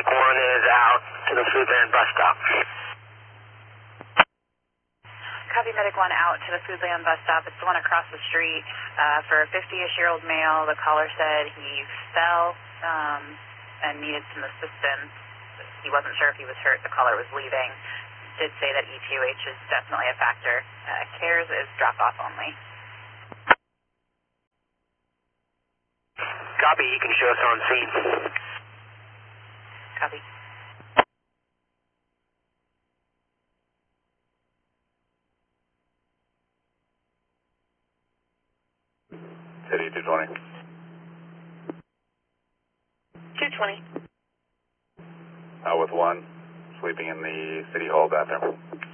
Medic 1 is out to the Foodland bus stop. Copy, Medic 1 out to the Foodland bus stop. It's the one across the street. For a 50-ish-year-old male, the caller said he fell and needed some assistance. He wasn't sure if he was hurt. The caller was leaving. Did say that ETOH is definitely a factor. CARES is drop-off only. Copy, you can show us on scene. Copy. City 220. 220. With one, sleeping in the City Hall bathroom.